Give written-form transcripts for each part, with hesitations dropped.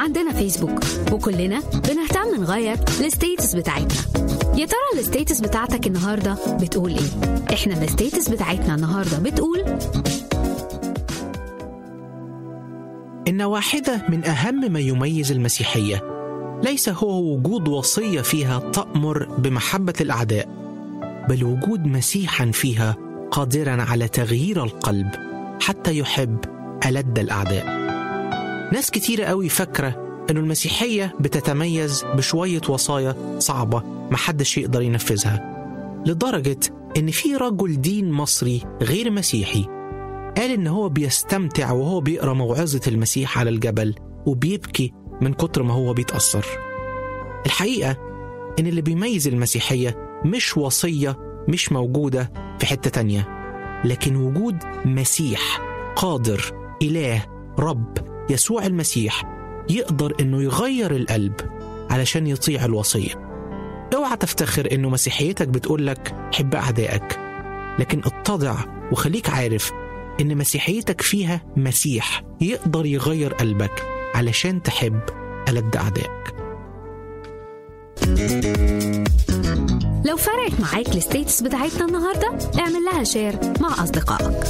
عندنا فيسبوك وكلنا بنهتم نغير الستيتس بتاعتنا. يا ترى الستيتس بتاعتك النهاردة بتقول ايه؟ احنا الستيتس بتاعتنا النهاردة بتقول إن واحدة من أهم ما يميز المسيحية ليس هو وجود وصية فيها تأمر بمحبة الأعداء، بل وجود مسيحا فيها قادرا على تغيير القلب حتى يحب ألد الأعداء. ناس كتيرة قوي فاكرة إنه المسيحية بتتميز بشوية وصايا صعبة محدش يقدر ينفذها، لدرجة إن في رجل دين مصري غير مسيحي قال إن هو بيستمتع وهو بيقرأ موعظة المسيح على الجبل وبيبكي من كتر ما هو بيتأثر. الحقيقة إن اللي بيميز المسيحية مش وصية مش موجودة في حتة تانية، لكن وجود مسيح قادر، إله، رب يسوع المسيح يقدر إنه يغير القلب علشان يطيع الوصية. اوعى تفتخر إنه مسيحيتك بتقولك حب أعدائك، لكن اتضع وخليك عارف إن مسيحيتك فيها مسيح يقدر يغير قلبك علشان تحب ألد أعدائك. لو فرقت معاك الستيتس بتاعتنا النهاردة اعمل لها شير مع أصدقائك.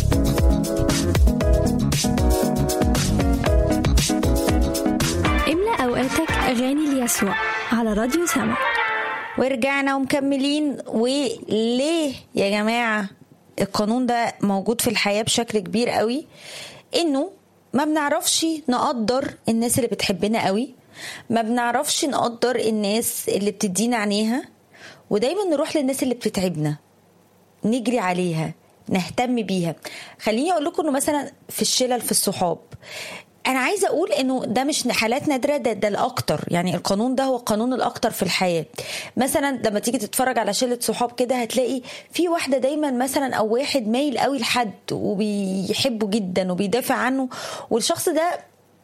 املأ أوقاتك أغاني ليسوع على راديو سما. ورجعنا ومكملين. وليه يا جماعة القانون ده موجود في الحياة بشكل كبير قوي؟ إنه ما بنعرفش نقدر الناس اللي بتحبنا قوي، ما بنعرفش نقدر الناس اللي بتدينا عينيها، ودايما نروح للناس اللي بتتعبنا نجري عليها نهتم بيها. خليني اقول لكم انه مثلا في الشلل في الصحاب، انا عايزه اقول انه ده مش حالات نادره، ده الاكتر. يعني القانون ده هو القانون الاكتر في الحياه. مثلا لما تيجي تتفرج على شله صحاب كده هتلاقي في واحده دايما مثلا او واحد مايل قوي لحد وبيحبه جدا وبيدافع عنه، والشخص ده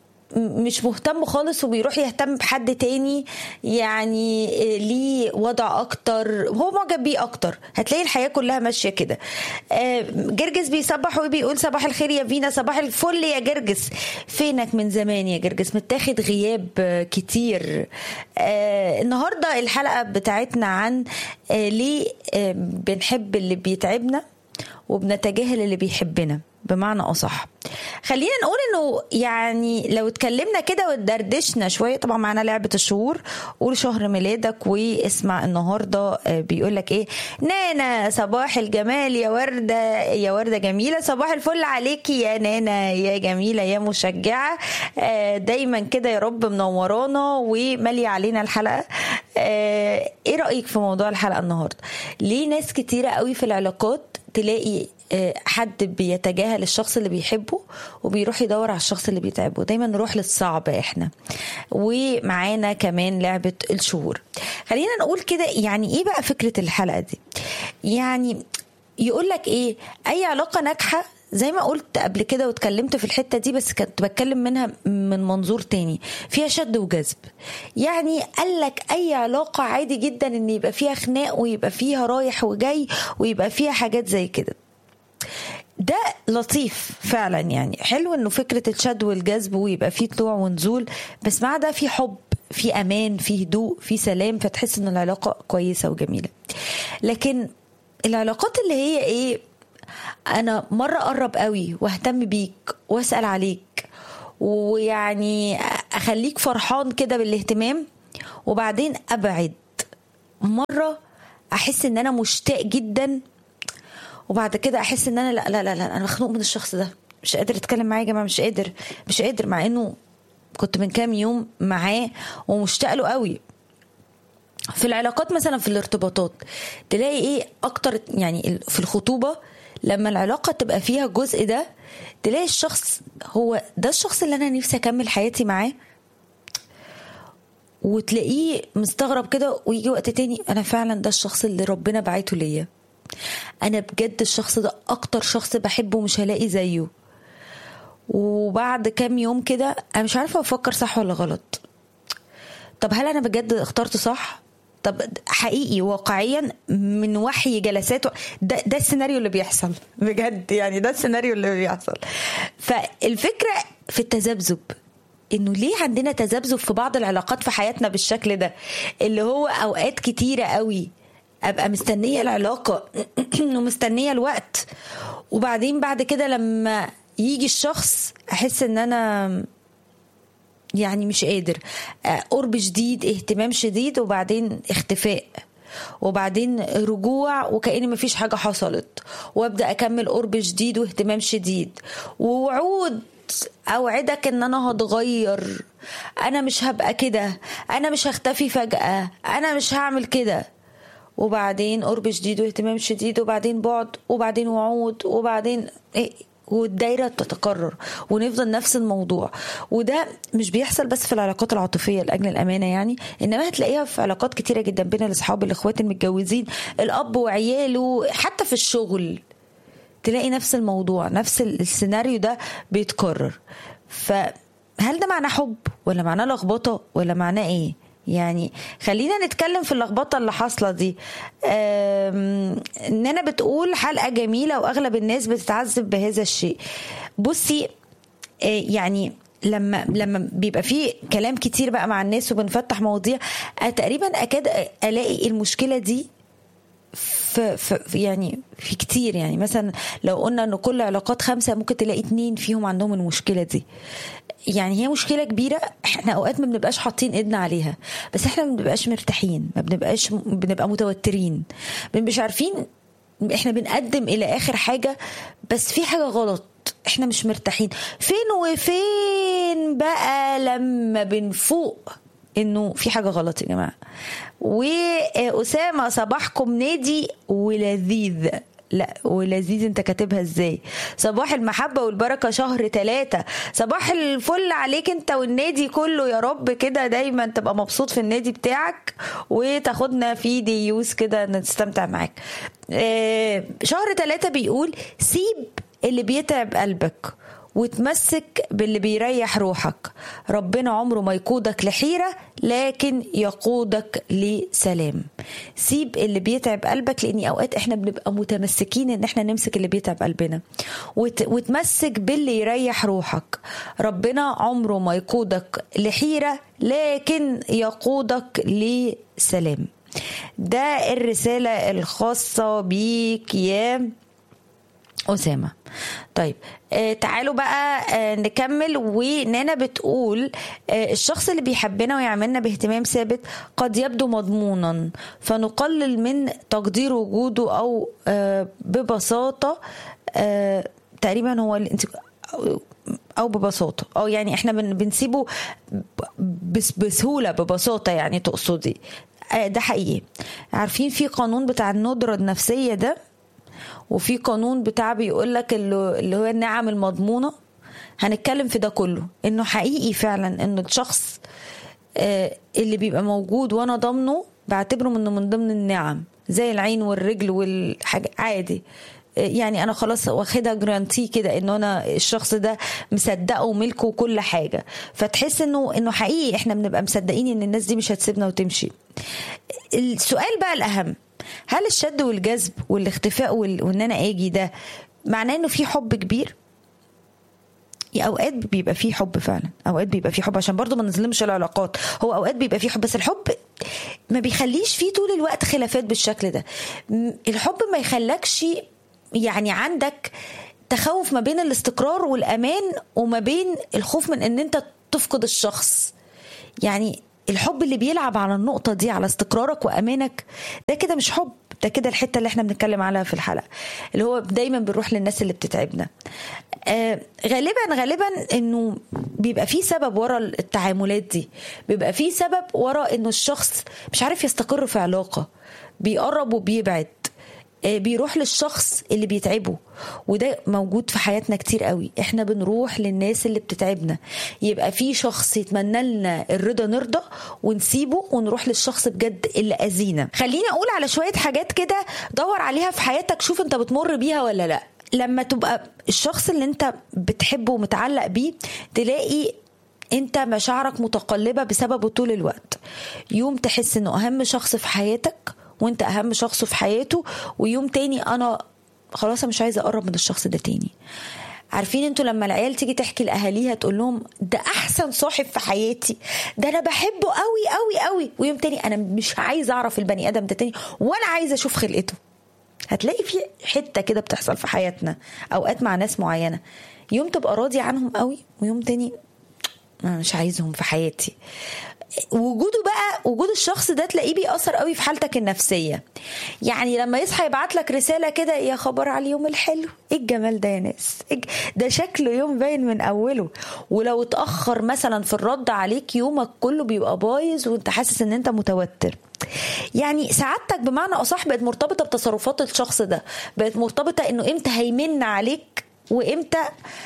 مش مهتم خالص وبيروح يهتم بحد تاني يعني ليه وضع اكتر، هو معجب بيه اكتر. هتلاقي الحياة كلها ماشية كده. جرجس بيصبح وبيقول صباح الخير يا فينا، صباح الفل يا جرجس، فينك من زمان يا جرجس، متاخد غياب كتير. النهاردة الحلقة بتاعتنا عن ليه بنحب اللي بيتعبنا وبنتجاهل اللي بيحبنا، بمعنى أصح. خلينا نقول انه يعني لو اتكلمنا كده واتدردشنا شوية، طبعا معنا لعبة الشهور، قول شهر ميلادك واسمع النهاردة بيقولك ايه. نانا صباح الجمال يا وردة، يا وردة جميلة، صباح الفل عليكي يا نانا يا جميلة يا مشجعة، دايما كده يا رب منورانا ومالي علينا الحلقة. ايه رأيك في موضوع الحلقة النهاردة؟ ليه ناس كتيرة قوي في العلاقات تلاقي حد بيتجاهل الشخص اللي بيحبه وبيروح يدور على الشخص اللي بيتعبه؟ دايما نروح للصعب احنا. ومعانا كمان لعبة الشهور. خلينا نقول كده، يعني ايه بقى فكرة الحلقة دي؟ يعني يقولك ايه، اي علاقة ناجحة زي ما قلت قبل كده واتكلمت في الحتة دي، بس كنت بتكلم منها من منظور تاني، فيها شد وجذب. يعني قالك اي علاقة عادي جدا ان يبقى فيها خناق ويبقى فيها رايح وجاي ويبقى فيها حاجات زي كده. ده لطيف فعلا، يعني حلو انه فكرة الشد والجذب ويبقى فيه طلوع ونزول، بس مع ده في حب، في امان، في هدوء، في سلام، فتحس ان العلاقة كويسة وجميلة. لكن العلاقات اللي هي ايه، انا مرة اقرب قوي واهتم بيك واسأل عليك ويعني اخليك فرحان كده بالاهتمام، وبعدين ابعد مرة احس ان انا مشتاق جدا، وبعد كده احس ان انا لا لا لا, لا انا مخنوق من الشخص ده، مش قادر اتكلم معاه يا جماعه، مش قادر مع انه كنت من كام يوم معاه ومشتاق له قوي. في العلاقات مثلا في الارتباطات تلاقي ايه اكتر، يعني في الخطوبه لما العلاقه تبقى فيها الجزء ده تلاقي الشخص هو ده الشخص اللي انا نفسي اكمل حياتي معاه، وتلاقيه مستغرب كده، ويجي وقت تاني انا فعلا ده الشخص اللي ربنا بعته ليا، انا بجد الشخص ده اكتر شخص بحبه مش هلاقي زيه. وبعد كام يوم كده انا مش عارفه افكر صح ولا غلط. طب هل انا بجد اخترت صح؟ طب حقيقي واقعيا من وحي جلسات ده السيناريو اللي بيحصل بجد، يعني ده السيناريو اللي بيحصل. فالفكره في التذبذب، انه ليه عندنا تذبذب في بعض العلاقات في حياتنا بالشكل ده، اللي هو اوقات كتيرة قوي ابقى مستنية العلاقة ومستنية الوقت، وبعدين بعد كده لما يجي الشخص احس ان انا يعني مش قادر، قرب شديد، اهتمام شديد، وبعدين اختفاء، وبعدين رجوع وكأن مفيش حاجة حصلت، وابدأ اكمل قرب شديد واهتمام شديد، ووعود اوعدك ان انا هتغير، انا مش هبقى كده، انا مش هختفي فجأة، انا مش هعمل كده، وبعدين قرب شديد واهتمام شديد، وبعدين بعد، وبعدين وعود، وبعدين والدايرة تتكرر، ونفضل نفس الموضوع. وده مش بيحصل بس في العلاقات العاطفية لأجل الأمانة يعني، إنما هتلاقيها في علاقات كتيرة جدا بين الأصحاب، الإخوات المتجوزين، الأب وعياله، حتى في الشغل تلاقي نفس الموضوع، نفس السيناريو ده بيتكرر. فهل ده معناه حب ولا معناه لخبطة ولا معناه إيه؟ يعني خلينا نتكلم في اللخبطة اللي حاصلة دي. إننا بتقول حلقة جميلة وأغلب الناس بتتعذب بهذا الشيء. بصي يعني لما بيبقى فيه كلام كتير بقى مع الناس وبنفتح مواضيع، تقريبا أكاد ألاقي المشكلة دي يعني في كتير. يعني مثلا لو قلنا إنه كل علاقات 5 ممكن تلاقي 2 فيهم عندهم المشكلة دي. يعني هي مشكلة كبيرة، احنا اوقات ما بنبقاش حاطين ايدنا عليها، بس احنا ما بنبقاش مرتاحين، بنبقى متوترين، مش عارفين احنا بنقدم الى اخر حاجة، بس في حاجة غلط، احنا مش مرتاحين. فين وفين بقى لما بنفوق انه في حاجة غلط يا جماعة. وأسامة صباحكم نادي ولذيذ. لا ولذيذ انت كاتبها ازاي؟ صباح المحبة والبركة شهر 3. صباح الفل عليك انت والنادي كله، يا رب كده دايما تبقى مبسوط في النادي بتاعك وتاخدنا في ديوس كده نستمتع معاك. شهر 3 بيقول سيب اللي بيتعب قلبك وتمسك باللي بيريح روحك. ربنا عمره ما يقودك لحيرة لكن يقودك لسلام. سيب اللي بيتعب قلبك، لأني أوقات إحنا بنبقى متمسكين إن إحنا نمسك اللي بيتعب قلبنا، وتمسك باللي يريح روحك. ربنا عمره ما يقودك لحيرة لكن يقودك لسلام. ده الرسالة الخاصة بيك يا أسامة. طيب تعالوا بقى نكمل. ونانا بتقول الشخص اللي بيحبنا ويعملنا باهتمام ثابت قد يبدو مضمونا، فنقلل من تقدير وجوده، أو ببساطة تقريبا هو أو ببساطة، أو يعني إحنا بنسيبه بسهولة، ببساطة يعني تقصدي. ده حقيقي. عارفين في قانون بتاع الندرة النفسية ده، وفي قانون بتاع بيقولك اللي هو النعم المضمونة. هنتكلم في ده كله، انه حقيقي فعلا انه الشخص اللي بيبقى موجود وانا ضمنه بعتبره منه من ضمن النعم، زي العين والرجل والحاجة عادي. يعني انا خلاص واخدها جرانتي كده انه انا الشخص ده مصدقه وملكه وكل حاجة. فتحس انه حقيقي احنا بنبقى مصدقين ان الناس دي مش هتسيبنا وتمشي. السؤال بقى الاهم، هل الشد والجذب والاختفاء وان انا اجي ده معناه انه في حب كبير؟ اوقات بيبقى فيه حب فعلا، اوقات بيبقى فيه حب، عشان برضو ما نظلمش العلاقات. هو اوقات بيبقى فيه حب، بس الحب ما بيخليش فيه طول الوقت خلافات بالشكل ده. الحب ما يخلكش يعني عندك تخوف ما بين الاستقرار والامان وما بين الخوف من ان انت تفقد الشخص. يعني الحب اللي بيلعب على النقطة دي، على استقرارك وأمانك، ده كده مش حب، ده كده الحتة اللي احنا بنتكلم عليها في الحلقة، اللي هو دايما بنروح للناس اللي بتتعبنا. غالبا انه بيبقى فيه سبب ورا التعاملات دي، بيبقى فيه سبب ورا انه الشخص مش عارف يستقر في علاقة، بيقرب وبيبعد، بيروح للشخص اللي بيتعبه. وده موجود في حياتنا كتير قوي، احنا بنروح للناس اللي بتتعبنا. يبقى في شخص يتمنى لنا الرضا نرضى ونسيبه ونروح للشخص بجد اللي أذينا. خليني اقول على شوية حاجات كده دور عليها في حياتك، شوف انت بتمر بيها ولا لا. لما تبقى الشخص اللي انت بتحبه ومتعلق بيه تلاقي انت مشاعرك متقلبة بسببه طول الوقت. يوم تحس انه اهم شخص في حياتك وانت اهم شخص في حياته، ويوم تاني انا خلاص مش عايزة اقرب من الشخص ده تاني. عارفين انتوا لما العيال تيجي تحكي لأهاليها تقول لهم ده أحسن صاحب في حياتي، ده أنا بحبه قوي قوي قوي، ويوم تاني أنا مش عايزة أعرف البني آدم ده تاني ولا عايزة أشوف خلقته. هتلاقي في حتة كده بتحصل في حياتنا أوقات مع ناس معينة، يوم تبقى راضي عنهم قوي ويوم تاني مش عايزهم في حياتي. وجود الشخص ده تلاقيه بيأثر قوي في حالتك النفسية. يعني لما يصحى يبعت لك رسالة كده يا خبر على اليوم الحلو، ايه الجمال ده يا ناس، ده شكله يوم باين من اوله. ولو اتأخر مثلا في الرد عليك يومك كله بيبقى بايظ وانت حاسس ان انت متوتر. يعني سعادتك بمعنى أصح بقت مرتبطة بتصرفات الشخص ده، بقت مرتبطة انه امتى هيمن عليك وامتى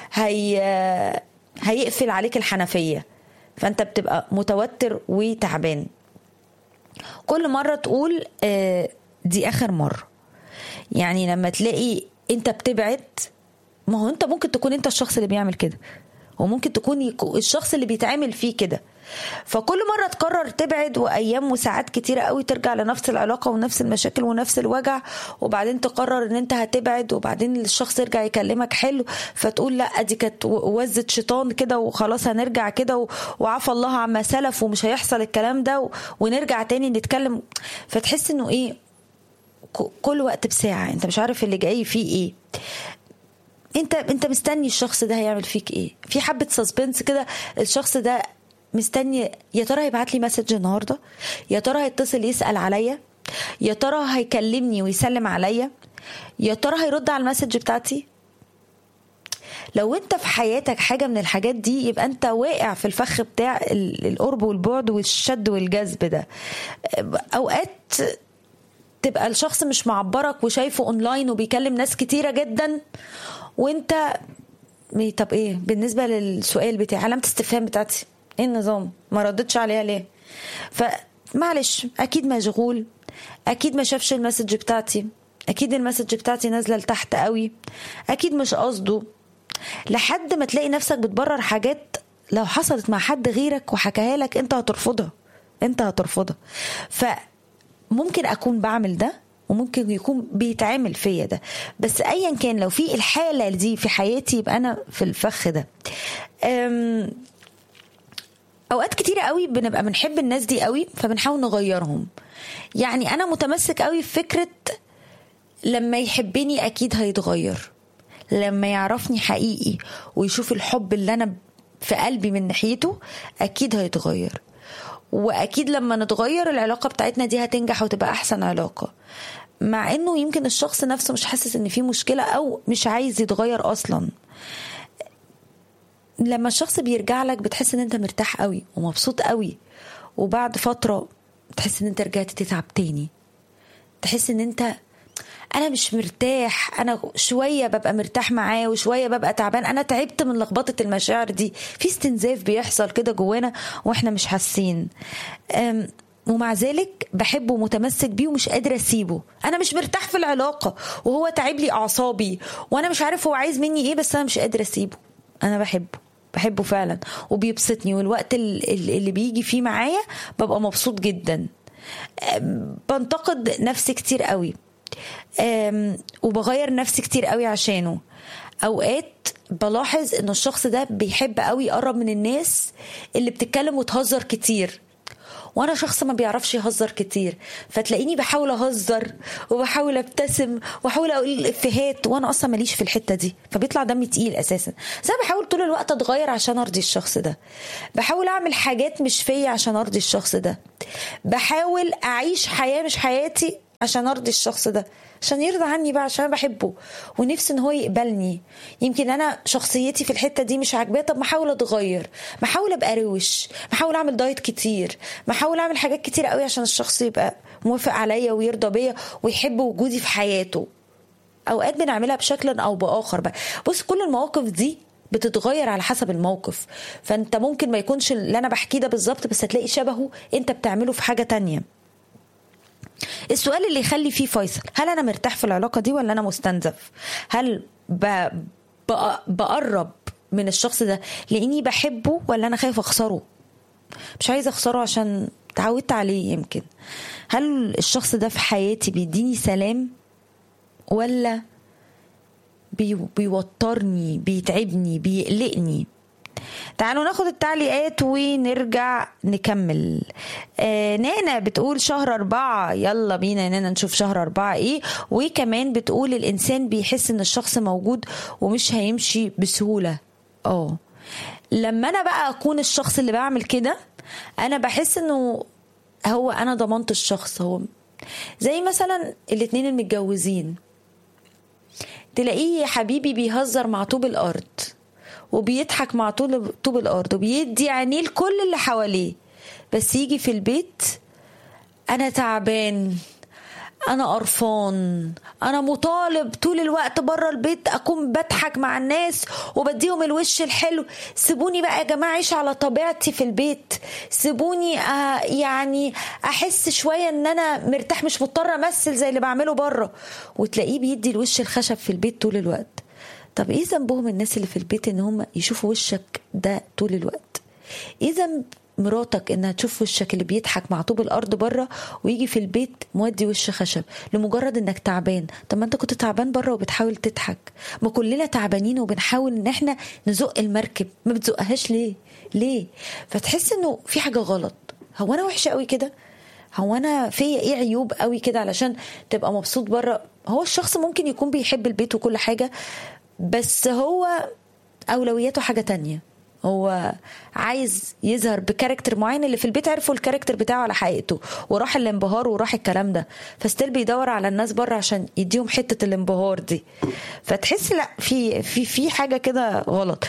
هيقفل عليك الحنفية. فانت بتبقى متوتر وتعبان. كل مرة تقول دي اخر مرة. يعني لما تلاقي انت بتبعد، ما هو انت ممكن تكون انت الشخص اللي بيعمل كده، وممكن تكون الشخص اللي بيتعامل فيه كده. فكل مرة تقرر تبعد، وأيام وساعات كتيرة قوي ترجع لنفس العلاقة ونفس المشاكل ونفس الوجع، وبعدين تقرر ان انت هتبعد، وبعدين الشخص يرجع يكلمك حلو فتقول لا دي كانت وزة شيطان كده وخلاص هنرجع كده وعفى الله عما سلف ومش هيحصل الكلام ده ونرجع تاني نتكلم. فتحس انه ايه، كل وقت بساعة انت مش عارف اللي جاي فيه ايه. انت مستني الشخص ده هيعمل فيك ايه، في حبة سسبنس كده. الشخص ده مستني يا ترى هيبعت لي مسج النهارده، يا ترى هيتصل يسأل عليا، يا ترى هيكلمني ويسلم عليا، يا ترى هيرد على المسج بتاعتي. لو انت في حياتك حاجة من الحاجات دي يبقى انت واقع في الفخ بتاع القرب والبعد والشد والجذب ده. اوقات تبقى الشخص مش معبرك وشايفه اونلاين وبيكلم ناس كتيرة جدا، وانت طب ايه بالنسبة للسؤال بتاعي، علامة استفهام بتاعتي ايه النظام، ما ردتش عليها ليه؟ فمعلش اكيد مشغول، اكيد ما شافش المسج بتاعتي، اكيد المسج بتاعتي نازله لتحت قوي، اكيد مش قصده. لحد ما تلاقي نفسك بتبرر حاجات لو حصلت مع حد غيرك وحكاها لك انت هترفضها. فممكن اكون بعمل ده وممكن يكون بيتعامل فيا ده، بس ايا كان لو في الحاله دي في حياتي يبقى انا في الفخ ده. اوقات كتيرة قوي بنبقى بنحب الناس دي قوي فبنحاول نغيرهم. يعني انا متمسك قوي في فكرة لما يحبني اكيد هيتغير، لما يعرفني حقيقي ويشوف الحب اللي انا في قلبي من ناحيته اكيد هيتغير، واكيد لما نتغير العلاقة بتاعتنا دي هتنجح وتبقى احسن علاقة. مع انه يمكن الشخص نفسه مش حاسس ان في مشكلة او مش عايز يتغير اصلا. لما الشخص بيرجع لك بتحس ان انت مرتاح قوي ومبسوط قوي، وبعد فترة تحس ان انت رجعت تتعب تاني، تحس ان انت انا مش مرتاح، انا شوية ببقى مرتاح معاه وشوية ببقى تعبان، انا تعبت من لخبطة المشاعر دي. في استنزاف بيحصل كده جوانا واحنا مش حاسين، ومع ذلك بحبه ومتمسك بيه ومش قادرة اسيبه. انا مش مرتاح في العلاقة وهو تعب لي اعصابي وانا مش عارف هو عايز مني ايه، بس انا مش قادرة اسيبه. انا بحبه فعلا وبيبسطني، والوقت اللي بيجي فيه معايا ببقى مبسوط جدا. بنتقد نفسي كتير قوي وبغير نفسي كتير قوي عشانه. اوقات بلاحظ ان الشخص ده بيحب قوي يقرب من الناس اللي بتتكلم وتهزر كتير، وانا شخص ما بيعرفش يهزر كتير، فتلاقيني بحاول اهزر وبحاول ابتسم وبحاول اقول الافيهات وانا اصلا ماليش في الحته دي، فبيطلع دمي تقيل اساسا. بس انا بحاول طول الوقت اتغير عشان ارضي الشخص ده، بحاول اعمل حاجات مش فيا عشان ارضي الشخص ده، بحاول اعيش حياه مش حياتي عشان ارضي الشخص ده، عشان يرضى عني بقى، عشان بحبه ونفسي ان هو يقبلني. يمكن انا شخصيتي في الحته دي مش عاجباه، طب ما احاول اتغير، ما احاول ابقى روش، ما احاول اعمل دايت كتير، ما احاول اعمل حاجات كتير قوي عشان الشخص يبقى موافق عليا ويرضى بيا ويحب وجودي في حياته. اوقات بنعملها بشكل او باخر بقى. بص كل المواقف دي بتتغير على حسب الموقف، فانت ممكن ما يكونش اللي انا بحكيه ده بالظبط، بس هتلاقي شبهه انت بتعمله في حاجه تانية. السؤال اللي يخلي فيه فيصل، هل أنا مرتاح في العلاقة دي ولا أنا مستنزف؟ هل بقرب من الشخص ده لأني بحبه ولا أنا خايف أخسره؟ مش عايز أخسره عشان تعودت عليه يمكن. هل الشخص ده في حياتي بيديني سلام ولا بيوترني، بيتعبني، بيقلقني. تعالوا ناخد التعليقات ونرجع نكمل. نانا بتقول شهر 4، يلا بينا نانا نشوف شهر 4 ايه. وكمان بتقول الانسان بيحس ان الشخص موجود ومش هيمشي بسهولة. لما انا بقى اكون الشخص اللي بعمل كده، انا بحس انه هو انا ضمنت الشخص. هو زي مثلا الاتنين المتجوزين، تلاقيه يا حبيبي بيهزر مع طوب الارض وبيضحك مع طوب الارض وبيدي عينيه لكل اللي حواليه، بس يجي في البيت انا تعبان، انا قرفان، انا مطالب طول الوقت بره البيت اكون بضحك مع الناس وبديهم الوش الحلو. سيبوني بقى يا جماعه اعيش على طبيعتي في البيت، سيبوني يعني احس شويه ان انا مرتاح، مش مضطر امثل زي اللي بعمله بره. وتلاقيه بيدي الوش الخشب في البيت طول الوقت. طب ايه ذنبهم الناس اللي في البيت ان هم يشوفوا وشك ده طول الوقت؟ ايه ذنب مراتك انها تشوف وشك اللي بيضحك مع طوب الارض بره ويجي في البيت مودي وش خشب لمجرد انك تعبان؟ طب ما انت كنت تعبان بره وبتحاول تضحك. ما كلنا تعبانين وبنحاول ان احنا نزق المركب، ما بتزقهاش ليه؟ فتحس انه في حاجه غلط. هو انا وحشه قوي كده؟ هو انا فيا ايه عيوب قوي كده علشان تبقى مبسوط بره؟ هو الشخص ممكن يكون بيحب البيت وكل حاجه، بس هو اولوياته حاجه تانية. هو عايز يظهر بكاركتر معين، اللي في البيت عرفوا الكاركتر بتاعه على حقيقته وراح الانبهار وراح الكلام ده، فستيل بيدور على الناس بره عشان يديهم حتة الانبهار دي. فتحس لا في حاجة كده غلط.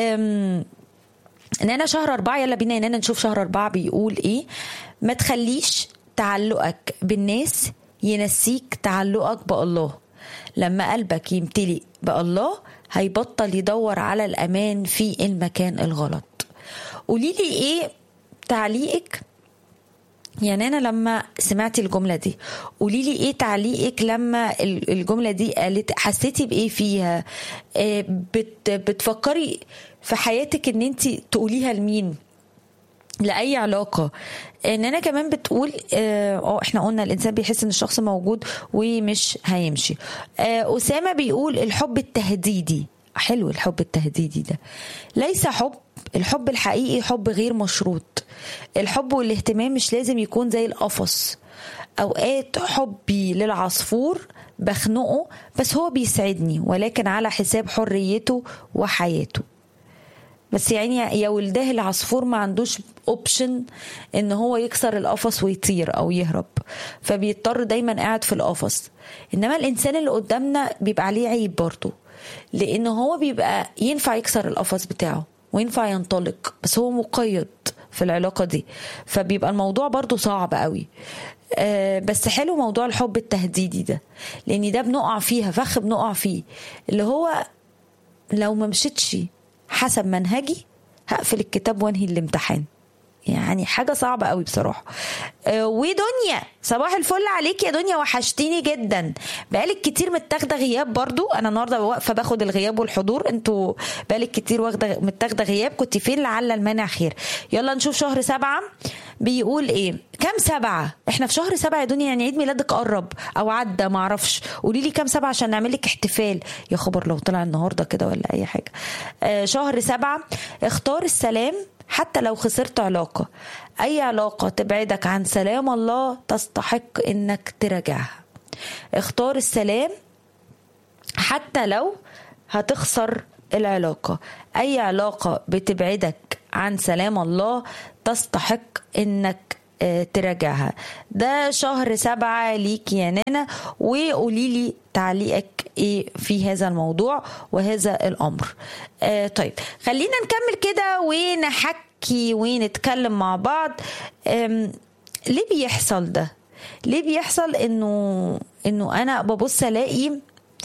نانا شهر 4، يلا بينا نانا نشوف شهر 4 بيقول ايه. ما تخليش تعلقك بالناس ينسيك تعلقك بالله. لما قلبك يمتلئ بالله هيبطل يدور على الأمان في المكان الغلط. قوليلي ايه تعليقك يعني أنا لما سمعتي الجملة دي؟ قوليلي ايه تعليقك لما الجملة دي قالت؟ حسيتي بإيه فيها؟ بتفكري في حياتك ان انتي تقوليها لمين؟ لأي علاقة؟ ان انا كمان بتقول احنا قلنا الانسان بيحس ان الشخص موجود ومش هيمشي. أسامة بيقول الحب التهديدي. حلو الحب التهديدي ده، ليس حب. الحب الحقيقي حب غير مشروط. الحب والاهتمام مش لازم يكون زي القفص. اوقات حبي للعصفور بخنقه بس هو بيسعدني، ولكن على حساب حريته وحياته. بس يعني يا ولده العصفور ما عندوش اوبشن ان هو يكسر القفص ويطير او يهرب، فبيضطر دايما قاعد في القفص. انما الانسان اللي قدامنا بيبقى عليه عيب برضه، لان هو بيبقى ينفع يكسر القفص بتاعه وينفع ينطلق، بس هو مقيد في العلاقة دي، فبيبقى الموضوع برضه صعب قوي. بس حلو موضوع الحب التهديدي ده، لان ده بنقع فيها فخ، بنقع فيه اللي هو لو ما مشيتش حسب منهجي هقفل الكتاب وانهي الامتحان. يعني حاجة صعبة قوي بصراحة. ودنيا صباح الفل عليك يا دنيا، وحشتيني جدا، بقالك كتير متاخده غياب. برضو انا النهارده واقفه باخد الغياب والحضور، انتوا بقالك كتير واخده متاخده غياب، كنت فين؟ لعل المانع خير. يلا نشوف شهر 7 بيقول ايه. كام 7؟ احنا في شهر 7 يا دنيا، يعني عيد ميلادك قرب او عدى معرفش. قولي لي كام 7 عشان نعمل لك احتفال. يا خبر لو طلع النهارده كده ولا اي حاجه. شهر 7، اختار السلام حتى لو خسرت علاقة. أي علاقة تبعدك عن سلام الله تستحق إنك تراجعها. اختار السلام حتى لو هتخسر العلاقة. أي علاقة بتبعدك عن سلام الله تستحق إنك تراجعها. ده شهر 7 ليك يا نانا، وقوليلي تعليقك ايه في هذا الموضوع وهذا الامر. طيب خلينا نكمل كده ونحكي ونتكلم مع بعض. ليه بيحصل ده؟ ليه بيحصل انه انا ببص الاقي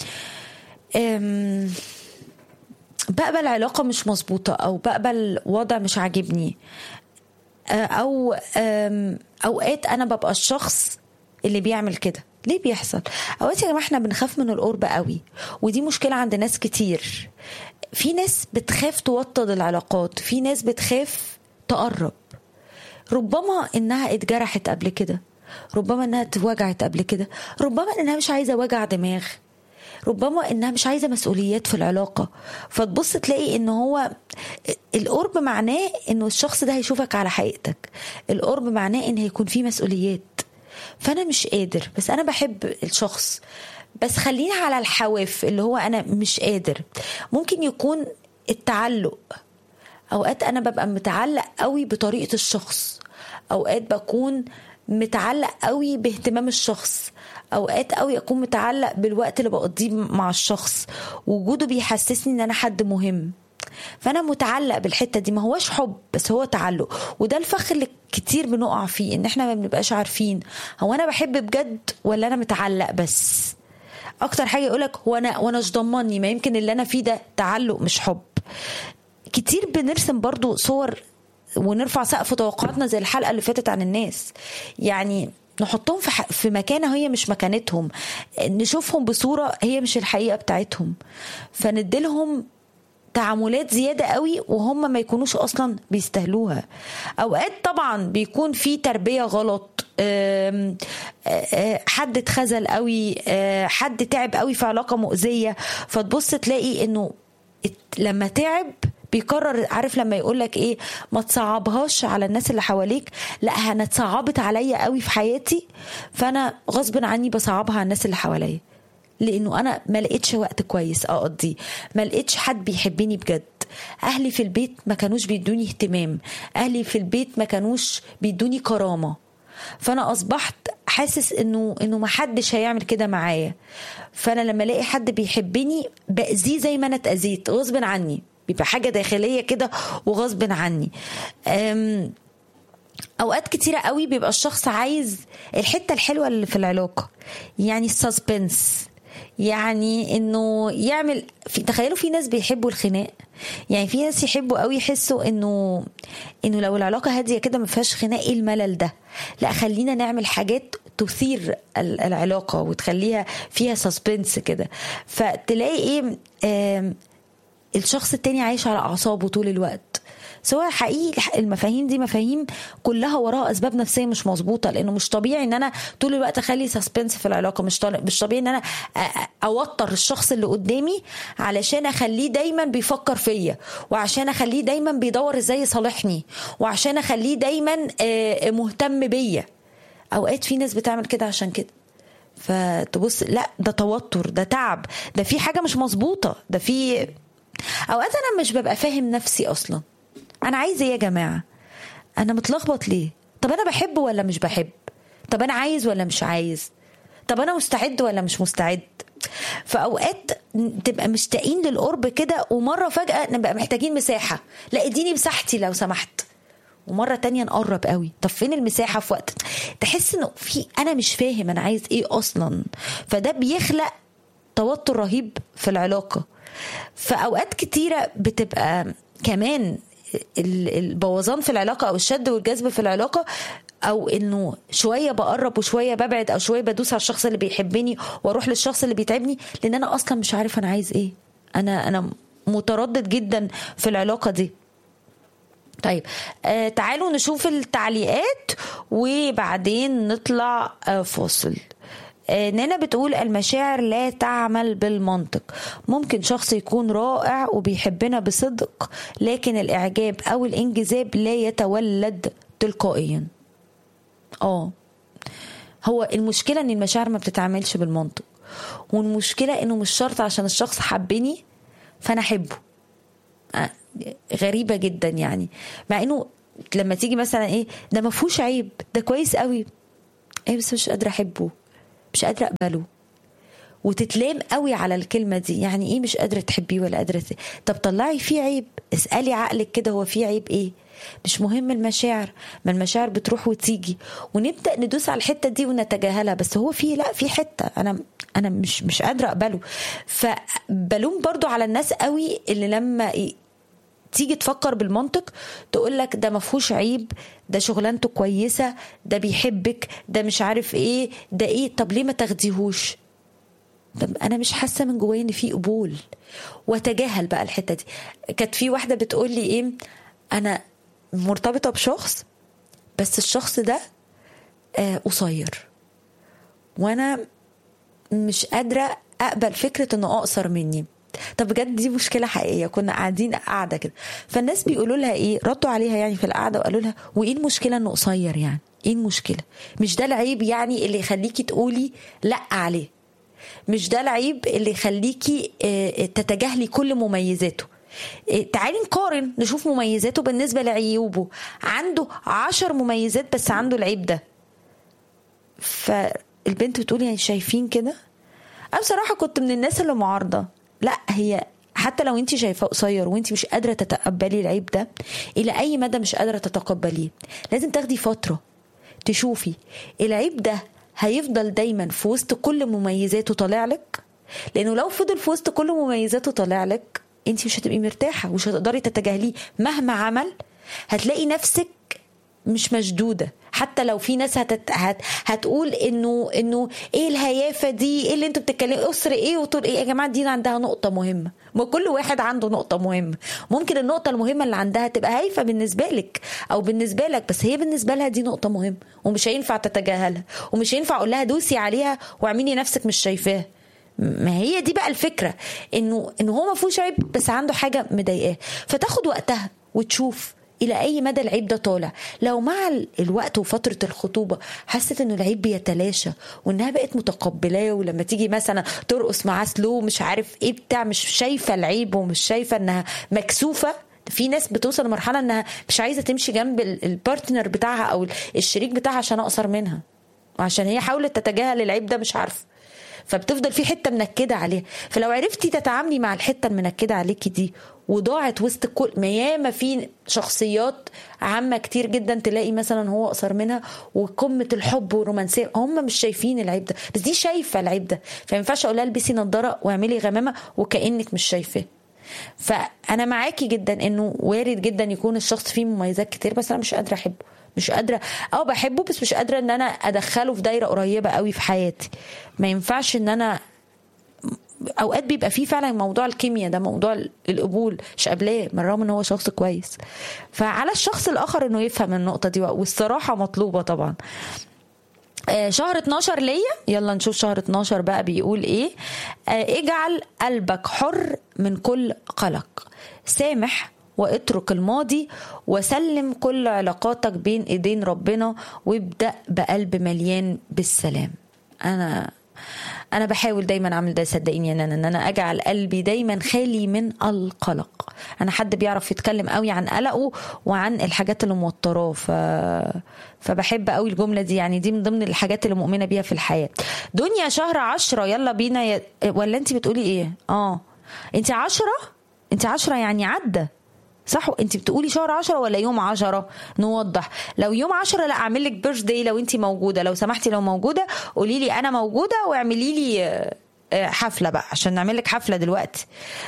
بقبل علاقة مش مظبوطة، او بقبل وضع مش عاجبني، او اوقات انا ببقى الشخص اللي بيعمل كده. ليه بيحصل؟ اوقات يا جماعه احنا بنخاف من القرب قوي، ودي مشكله عند ناس كتير. في ناس بتخاف توطد العلاقات، في ناس بتخاف تقرب، ربما انها اتجرحت قبل كده، ربما انها اتوجعت قبل كده، ربما انها مش عايزه وجع دماغ، ربما انها مش عايزة مسؤوليات في العلاقة. فتبص تلاقي ان هو القرب معناه انه الشخص ده هيشوفك على حقيقتك، القرب معناه ان هيكون فيه مسؤوليات. فانا مش قادر، بس انا بحب الشخص، بس خلينا على الحواف اللي هو انا مش قادر. ممكن يكون التعلق، اوقات انا ببقى متعلق قوي بطريقة الشخص، اوقات بكون متعلق قوي باهتمام الشخص، اوقات قوي اكون متعلق بالوقت اللي بقضيه مع الشخص، وجوده بيحسسني ان انا حد مهم. فانا متعلق بالحته دي، ما هوش حب بس هو تعلق. وده الفخ اللي كتير بنقع فيه، ان احنا ما بنبقاش عارفين هو انا بحب بجد ولا انا متعلق بس. اكتر حاجه يقولك هو انا وانا مش ضمني، ما يمكن اللي انا فيه ده تعلق مش حب. كتير بنرسم برضو صور ونرفع سقف توقعاتنا زي الحلقه اللي فاتت عن الناس، يعني نحطهم في مكانه هي مش مكانتهم، نشوفهم بصوره هي مش الحقيقه بتاعتهم، فنديلهم تعاملات زيادة قوي وهم ما يكونوش أصلا بيستهلوها. أوقات طبعا بيكون في تربية غلط، حد اتخزل قوي، حد تعب قوي في علاقة مؤذية، فتبص تلاقي إنه لما تعب بيقرر، عارف لما يقولك ايه، ما تصعبهاش على الناس اللي حواليك، لا انا اتصعبت عليا قوي في حياتي، فانا غصب عني بصعبها على الناس اللي حواليا، لانه انا ما لقيتش وقت كويس اقضيه، ما لقيتش حد بيحبني بجد، اهلي في البيت ما كانوش بيدوني اهتمام، اهلي في البيت ما كانوش بيدوني كرامة، فانا اصبحت حاسس انه ما حدش هيعمل كده معايا. فانا لما الاقي حد بيحبني باذيه زي ما انا اتاذيت غصب عني، بيبقى حاجة داخلية كده وغصب عني. اوقات كتيرة قوي بيبقى الشخص عايز الحتة الحلوة اللي في العلاقة، يعني السسبنس، يعني انه يعمل تخيلوا في ناس بيحبوا الخناق، يعني في ناس يحبوا قوي يحسوا انه لو العلاقة هادية كده ما فيهاش خناق، ايه الملل ده، لا خلينا نعمل حاجات تثير العلاقة وتخليها فيها سسبنس كده. فتلاقي ايه، الشخص التاني عايش على أعصابه طول الوقت، سواء حقيقي المفاهيم دي مفاهيم كلها وراها أسباب نفسية مش مظبوطة، لأنه مش طبيعي إن أنا طول الوقت أخلي سسبنس في العلاقة، مش طبيعي إن أنا أوتر الشخص اللي قدامي علشان أخليه دايما بيفكر فيا، وعشان أخليه دايما بيدور إزاي يصالحني، وعشان أخليه دايما مهتم بيا. أوقات في ناس بتعمل كده عشان كده، فتبص لا ده توتر، ده تعب، ده في حاجة مش مظبوطة، ده في اوقات انا مش ببقى فاهم نفسي اصلا، انا عايز ايه يا جماعه، انا متلخبط ليه، طب انا بحب ولا مش بحب، طب انا عايز ولا مش عايز، طب انا مستعد ولا مش مستعد. فاوقات تبقى مشتاقين للقرب كده، ومره فجاه نبقى محتاجين مساحه، لا اديني مساحتي لو سمحت، ومره تانية نقرب قوي، طب فين المساحه في وقت تحس انه في انا مش فاهم انا عايز ايه اصلا، فده بيخلق توتر رهيب في العلاقه. فأوقات كتيرة بتبقى كمان البوظان في العلاقة أو الشد والجذب في العلاقة، أو إنه شوية بقرب وشوية ببعد، أو شوية بدوس على الشخص اللي بيحبني وأروح للشخص اللي بيتعبني، لأن أنا أصلا مش عارف أنا عايز إيه، أنا متردد جدا في العلاقة دي. طيب تعالوا نشوف التعليقات وبعدين نطلع فاصل. نانا بتقول المشاعر لا تعمل بالمنطق، ممكن شخص يكون رائع وبيحبنا بصدق، لكن الإعجاب أو الانجذاب لا يتولد تلقائيا. هو المشكلة ان المشاعر ما بتتعملش بالمنطق، والمشكلة انه مش شرط عشان الشخص حبني فانا احبه. غريبة جدا يعني، مع انه لما تيجي مثلا ايه ده ما فيهوش عيب، ده كويس قوي، بس مش قادرة احبه، مش قادرة اقبله، وتتلام قوي على الكلمة دي. يعني ايه مش قادرة تحبيه ولا قادرة طب طلعي فيه عيب، اسألي عقلك كده هو فيه عيب ايه. مش مهم المشاعر، ما المشاعر بتروح وتيجي، ونبدأ ندوس على الحتة دي ونتجاهلها، بس هو فيه لا في حتة انا مش قادرة اقبله. فبلوم برضو على الناس قوي اللي لما تيجي تفكر بالمنطق تقولك ده مفهوش عيب، ده شغلانته كويسة، ده بيحبك، ده مش عارف ايه، ده ايه، طب ليه ما تاخديهوش؟ طب انا مش حاسة من جوايا ان في قبول، وتجاهل بقى الحتة دي. كانت في واحدة بتقول لي ايه، انا مرتبطة بشخص بس الشخص ده قصير، وانا مش قادرة اقبل فكره انه اقصر مني. طب بجد دي مشكله حقيقيه. كنا قاعدين قاعده كده، فالناس بيقولوا لها ايه، ردوا عليها يعني في القعده وقالوا لها وايه المشكله انه قصير؟ يعني ايه المشكله؟ مش ده العيب يعني اللي يخليكي تقولي لا عليه؟ مش ده العيب اللي يخليكي تتجاهلي كل مميزاته؟ تعالي نقارن نشوف مميزاته بالنسبه لعيوبه. عنده 10 مميزات بس عنده العيب ده. فالبنت بتقول يعني شايفين كده؟ انا بصراحه كنت من الناس اللي معارضه. لا، هي حتى لو انت شايفاه قصير وانت مش قادره تتقبلي العيب ده، الى اي مدى مش قادره تتقبليه؟ لازم تاخدي فتره تشوفي العيب ده هيفضل دايما في وسط كل مميزاته طالع لك. لانه لو فضل في وسط كل مميزاته طالع لك، انت مش هتبقي مرتاحه ومش هتقدري تتجاهليه. مهما عمل هتلاقي نفسك مش مشدوده. حتى لو في ناس هتقول انه ايه الهيافه دي، ايه اللي انتوا بتتكلموا، اسر ايه وطول ايه. يا جماعه دي عندها نقطه مهمه، ما كل واحد عنده نقطه مهمه. ممكن النقطه المهمه اللي عندها تبقى هايفه بالنسبه لك او بالنسبه لك، بس هي بالنسبه لها دي نقطه مهمه ومش هينفع تتجاهلها، ومش هينفع اقول لها دوسي عليها واعملي نفسك مش شايفاها. ما هي دي بقى الفكره، انه هو ما فيهوش عيب بس عنده حاجه مضايقاه. فتاخد وقتها وتشوف الى اي مدى العيب ده طالع. لو مع الوقت وفتره الخطوبه حست انه العيب بيتلاشى وانها بقت متقبلاه، ولما تيجي مثلا ترقص معاه سلو مش عارف ايه بتاع، مش شايفه العيب ومش شايفه انها مكسوفه. في ناس بتوصل لمرحله انها مش عايزه تمشي جنب البارتنر بتاعها او الشريك بتاعها عشان اقصر منها، وعشان هي حاولت تتجاهل العيب ده مش عارفه، فبتفضل في حته منكده عليها. فلو عرفتي تتعاملي مع الحته المنكده عليكي دي وضاعت وسط كل ما ياما في شخصيات عامه كتير جدا تلاقي مثلا هو اقصر منها وقمه الحب والرومانسيه، هم مش شايفين العيب ده بس دي شايفه العيب ده. فما ينفعش اقول لها البسي نظاره واعملي غمامه وكانك مش شايفاه. فانا معاكي جدا انه وارد جدا يكون الشخص فيه مميزات كتير بس انا مش قادره احبه، مش قادره بحبه بس مش قادره ان انا ادخله في دايره قريبه قوي في حياتي. ما ينفعش ان انا اوقات بيبقى فيه فعلا موضوع الكيمياء ده، موضوع القبول مش قابلاه من رغم ان هو شخص كويس. فعلى الشخص الاخر انه يفهم النقطه دي، والصراحه مطلوبه طبعا. شهر 12 ليا، يلا نشوف شهر 12 بقى بيقول ايه. اجعل قلبك حر من كل قلق، سامح واترك الماضي وسلم كل علاقاتك بين ايدين ربنا وابدأ بقلب مليان بالسلام. انا بحاول دايما اعمل ده، صدقيني ان انا اجعل قلبي دايما خالي من القلق. انا حد بيعرف يتكلم قوي عن قلقه وعن الحاجات اللي موتراه، فبحب قوي الجمله دي، يعني دي من ضمن الحاجات اللي مؤمنه بيها في الحياه. دنيا شهر 10 يلا بينا ولا انت بتقولي ايه؟ انت 10 يعني عدى صح؟ انت بتقولي شهر 10 ولا يوم 10؟ نوضح. لو يوم 10 لا اعمل لك بيرث داي لو انت موجوده، لو سمحتي لو موجوده قولي لي انا موجوده واعملي لي حفله بقى عشان نعمل لك حفله دلوقتي.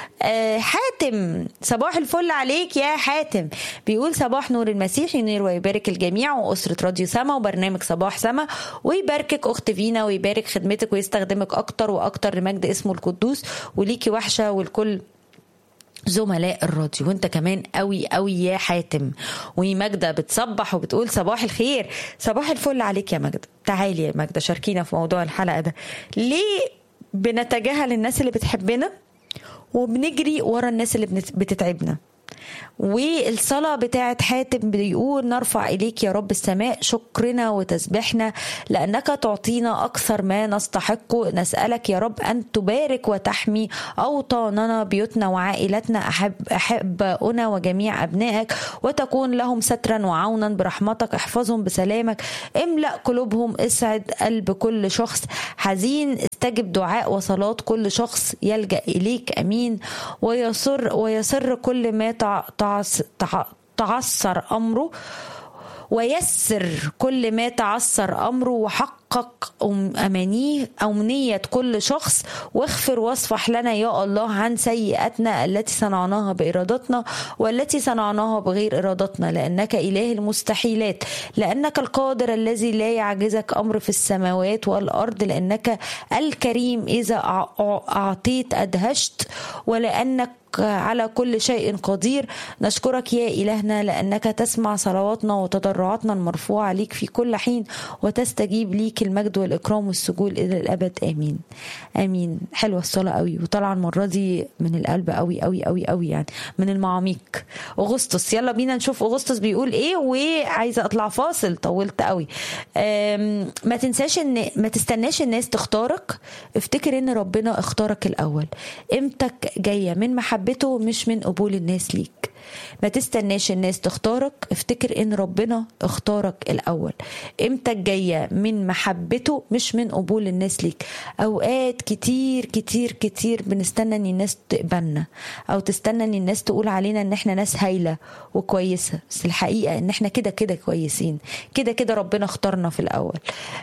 حاتم صباح الفل عليك يا حاتم، بيقول صباح نور المسيح ينير ويبارك الجميع واسره راديو سما وبرنامج صباح سما، ويباركك اخت فينا ويبارك خدمتك ويستخدمك اكتر واكتر لمجد اسمه القدوس، وليكي وحشه والكل زملاء الراديو، وانت كمان قوي قوي يا حاتم. وماجدة بتصبح وبتقول صباح الخير، صباح الفل عليك يا ماجدة. تعالي يا ماجدة شاركينا في موضوع الحلقة ده. ليه بنتجاهل الناس اللي بتحبنا وبنجري ورا الناس اللي بتتعبنا؟ والصلاة بتاعت حاتم بيقول نرفع إليك يا رب السماء شكرنا وتسبحنا لأنك تعطينا أكثر ما نستحق. نسألك يا رب أن تبارك وتحمي أوطاننا بيوتنا وعائلتنا أحبائنا وجميع أبنائك، وتكون لهم سترا وعونا برحمتك. احفظهم بسلامك، املأ قلوبهم، اسعد قلب كل شخص حزين، استجب دعاء وصلاة كل شخص يلجأ إليك. أمين. ويسر كل ما تعثر أمره، ويسر كل ما تعثر أمره، وحقق أمنية كل شخص، واغفر واصفح لنا يا الله عن سيئاتنا التي صنعناها بإرادتنا والتي صنعناها بغير إرادتنا، لأنك إله المستحيلات، لأنك القادر الذي لا يعجزك أمر في السماوات والأرض، لأنك الكريم إذا أعطيت أدهشت، ولأنك على كل شيء قدير. نشكرك يا إلهنا لأنك تسمع صلواتنا وتضرعاتنا المرفوعة ليك في كل حين وتستجيب ليك المجد والإكرام والسجود إلى الأبد آمين. آمين. حلوة الصلاة قوي، وطلع المرة دي من القلب قوي قوي قوي قوي، يعني من المعاميق. أغسطس، يلا بينا نشوف أغسطس بيقول إيه. وعايزة أطلع فاصل، طولت قوي. ما تنساش ما تستناش الناس تختارك، افتكر إن ربنا اختارك الأول. قيمتك جاية من محبته مش من قبول الناس ليك. ما تستناش الناس تختارك، افتكر ان ربنا اختارك الاول. قيمتك جايه من محبته مش من قبول الناس ليك. اوقات كتير كتير كتير بنستنى ان الناس تقبلنا، او تستنى ان الناس تقول علينا ان احنا ناس هايله وكويسه، بس الحقيقه ان احنا كده كده كويسين، كده كده ربنا اختارنا في الاول.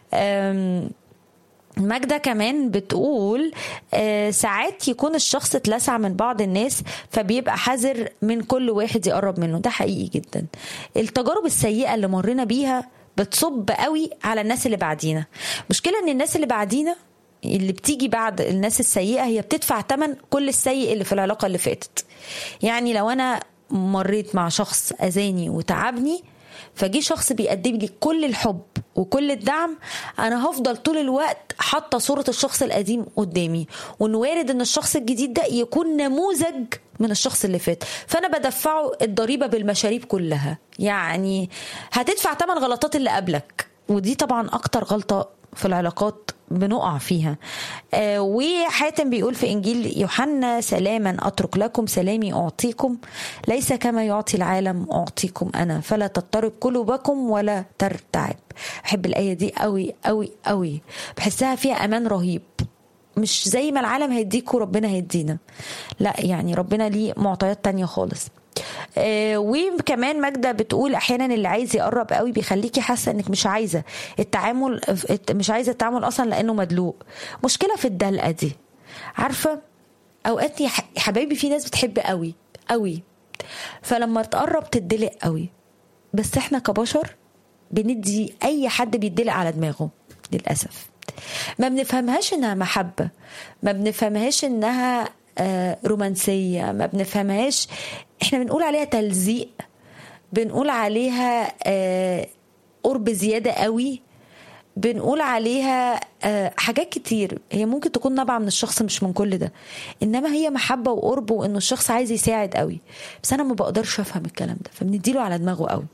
ماجدة كمان بتقول ساعات يكون الشخص اتلسع من بعض الناس فبيبقى حذر من كل واحد يقرب منه. ده حقيقي جدا. التجارب السيئة اللي مرينا بيها بتصب قوي على الناس اللي بعدينا. مشكلة ان الناس اللي بعدينا اللي بتيجي بعد الناس السيئة هي بتدفع تمن كل السيء اللي في العلاقة اللي فاتت. يعني لو انا مريت مع شخص أذاني وتعبني، فجي شخص بيقدم لي كل الحب وكل الدعم، انا هفضل طول الوقت حاطه صوره الشخص القديم قدامي، وان وارد ان الشخص الجديد ده يكون نموذج من الشخص اللي فات، فانا بدفعه الضريبه بالمشاريب كلها. يعني هتدفع ثمن غلطات اللي قبلك، ودي طبعا اكتر غلطه في العلاقات بنقع فيها. وحاتم بيقول في إنجيل يوحنا سلاما أترك لكم، سلامي أعطيكم، ليس كما يعطي العالم أعطيكم أنا، فلا تضطرب قلوبكم ولا ترتعب. أحب الآية دي قوي قوي قوي، بحسها فيها أمان رهيب. مش زي ما العالم هيديك وربنا هيدينا، لا، يعني ربنا ليه معطيات تانية خالص. وكمان ماجدة بتقول احيانا اللي عايز يقرب قوي بيخليكي حاسه انك مش عايزه التعامل، اصلا لانه مدلوق. مشكله في الدلقه دي، عارفه؟ اوقات يا حبايبي في ناس بتحب قوي قوي، فلما تقرب تدلق قوي. بس احنا كبشر بندي اي حد بيدلق على دماغه للاسف. ما بنفهمهاش انها محبه، ما بنفهمهاش انها رومانسية، ما بنفهمهاش. احنا بنقول عليها تلزيق، بنقول عليها قرب زيادة قوي، بنقول عليها حاجات كتير. هي ممكن تكون نابعة من الشخص مش من كل ده، انما هي محبة وقرب وانه الشخص عايز يساعد قوي، بس انا ما بقدرش افهم الكلام ده فبنديله على دماغه قوي.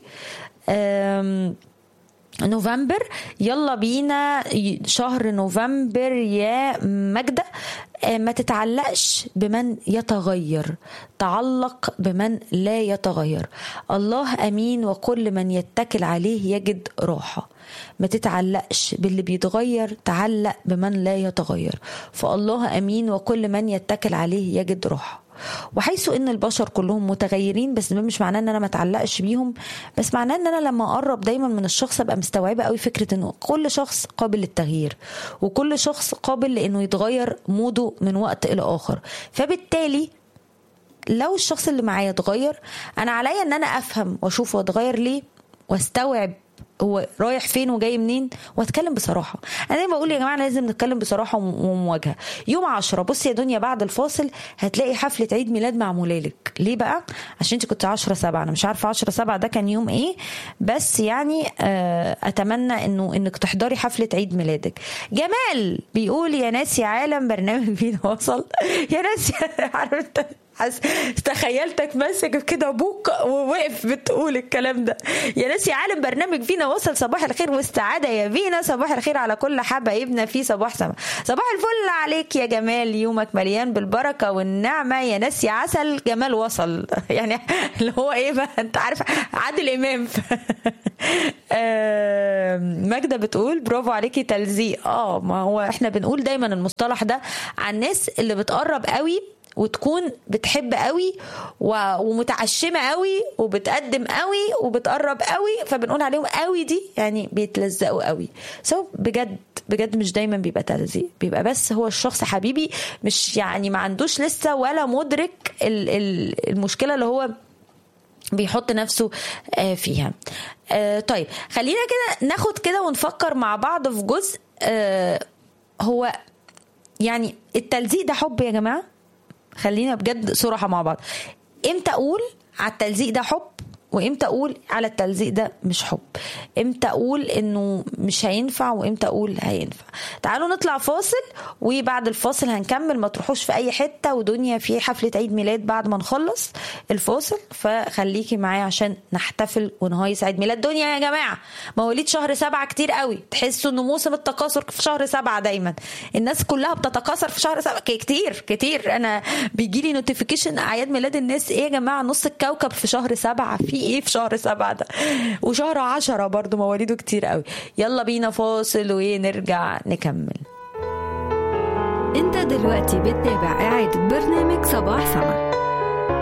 نوفمبر، يلا بينا شهر نوفمبر يا ماجدة. ما تتعلقش بمن يتغير، تعلق بمن لا يتغير. الله أمين وكل من يتكل عليه يجد راحة. ما تتعلقش باللي بيتغير، تعلق بمن لا يتغير. فالله أمين وكل من يتكل عليه يجد راحة. وحيث ان البشر كلهم متغيرين، بس ده مش معناه ان انا ما اتعلقش بيهم، بس معناه ان انا لما اقرب دايما من الشخص ابقى مستوعبه قوي فكره انه كل شخص قابل للتغيير، وكل شخص قابل لانه يتغير موده من وقت الى اخر. فبالتالي لو الشخص اللي معايا اتغير، انا عليا ان انا افهم واشوف هو اتغير ليه، واستوعب هو رايح فين وجاي منين، واتكلم بصراحه. انا دايما بقول يا جماعه لازم نتكلم بصراحه ومواجهه. يوم 10 بصي يا دنيا بعد الفاصل هتلاقي حفله عيد ميلاد معموله لك. ليه بقى؟ عشان انت كنت 10/7. انا مش عارفه 10/7 ده كان يوم ايه، بس يعني اتمنى انك تحضري حفله عيد ميلادك. جمال بيقول يا ناس يا عالم برنامج فينا وصل. يا ناس عارف انت، تخيلتك ماسك كده ابوك ووقف بتقول الكلام ده. يا ناس يا عالم برنامج فينا وصل. صباح الخير والسعاده يا فينا، صباح الخير على كل حبايبنا في صباح سما. صباح الفل عليك يا جمال، يومك مليان بالبركه والنعمه. يا ناس يا عسل، جمال وصل يعني اللي هو ايه بقى، انت عارف عادل امام. ماجدة بتقول برافو عليكي تلزيق. ما هو احنا بنقول دايما المصطلح ده عن الناس اللي بتقرب قوي وتكون بتحب قوي ومتعشمة قوي وبتقدم قوي وبتقرب قوي، فبنقول عليهم قوي دي يعني بيتلزقوا قوي. بجد بجد مش دايما بيبقى تلزيق، بيبقى بس هو الشخص حبيبي مش يعني ما عندوش لسه ولا مدرك المشكلة اللي هو بيحط نفسه فيها. طيب خلينا كده ناخد كده ونفكر مع بعض في جزء. هو يعني التلزيق ده حب يا جماعة؟ خلينا بجد صراحة مع بعض. امتى اقول على التلزيق ده حب وامتى اقول على التلزيق ده مش حب، امتى اقول انه مش هينفع وامتى اقول هينفع. تعالوا نطلع فاصل، وبعد الفاصل هنكمل. ما تروحوش في اي حتة، ودنيا في حفلة عيد ميلاد بعد ما نخلص الفاصل، فخليكي معايا عشان نحتفل ونهيص عيد ميلاد دنيا. يا جماعة مواليد شهر 7 كتير قوي، تحسوا انه موسم التكاثر في شهر 7 دايما، الناس كلها بتتكاثر في شهر 7 كتير. انا بيجيلي نوتيفيكيشن اعياد ميلاد الناس، ايه يا جماعة نص الكوكب في شهر 7، في ايه في شهر 7 ده؟ وشهر 10 برضو مواليده كتير قوي. يلا بينا فاصل ونرجع نكمل. انت دلوقتي بتتابع إعادة برنامج صباح سما.